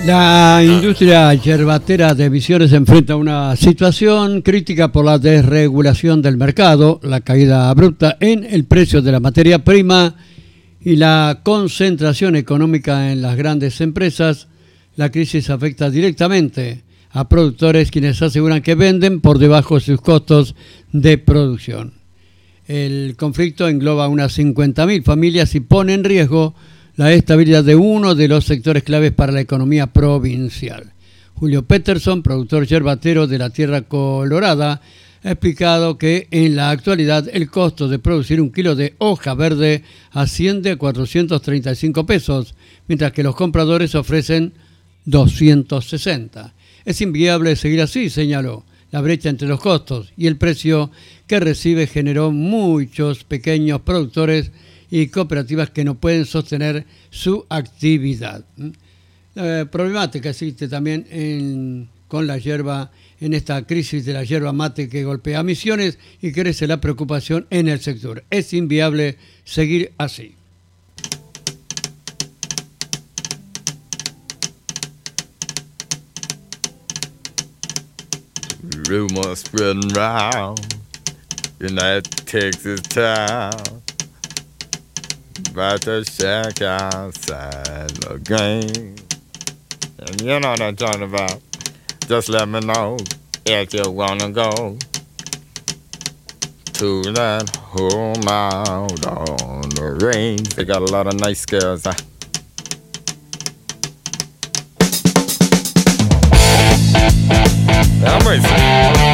La industria yerbatera de Misiones se enfrenta a una situación crítica por la desregulación del mercado, la caída abrupta en el precio de la materia prima y la concentración económica en las grandes empresas. La crisis afecta directamente a productores quienes aseguran que venden por debajo de sus costos de producción. El conflicto engloba unas 50.000 familias y pone en riesgo la estabilidad de uno de los sectores claves para la economía provincial. Julio Peterson, productor yerbatero de la Tierra Colorada, ha explicado que en la actualidad el costo de producir un kilo de hoja verde asciende a 435 pesos, mientras que los compradores ofrecen 260. Es inviable seguir así, señaló. La brecha entre los costos y el precio que recibe generó muchos pequeños productores y cooperativas que no pueden sostener su actividad. La problemática existe también con la yerba, en esta crisis de la yerba mate que golpea a Misiones y crece la preocupación en el sector. Es inviable seguir así. Rumors spreading round in that Texas town about the shack outside the game. And you know what I'm talking about. Just let me know if you wanna go to that home out on the range. They got a lot of nice girls. I'm racing.